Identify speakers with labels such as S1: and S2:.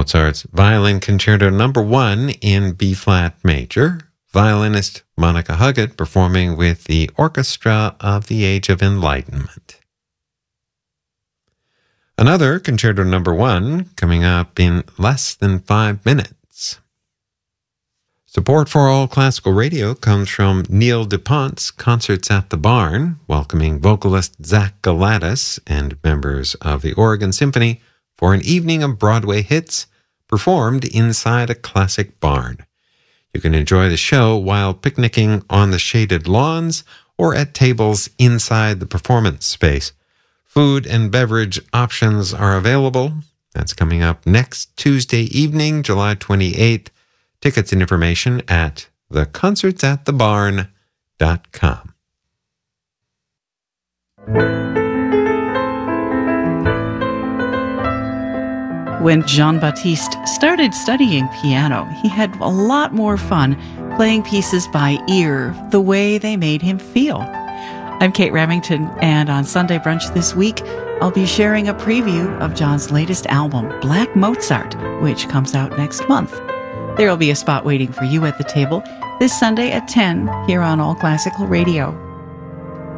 S1: Mozart's Violin Concerto No. 1 in B-flat major. Violinist Monica Huggett performing with the Orchestra of the Age of Enlightenment. Another Concerto No. 1 coming up in less than 5 minutes. Support for All Classical Radio comes from Neil DuPont's Concerts at the Barn, welcoming vocalist Zach Galatas and members of the Oregon Symphony for an evening of Broadway hits performed inside a classic barn. You can enjoy the show while picnicking on the shaded lawns or at tables inside the performance space. Food and beverage options are available. That's coming up next Tuesday evening, July 28th. Tickets and information at theconcertsatthebarn.com.
S2: When Jean-Baptiste started studying piano, he had a lot more fun playing pieces by ear, the way they made him feel. I'm Kate Remington, and on Sunday Brunch this week, I'll be sharing a preview of John's latest album, Black Mozart, which comes out next month. There will be a spot waiting for you at the table this Sunday at 10 here on All Classical Radio.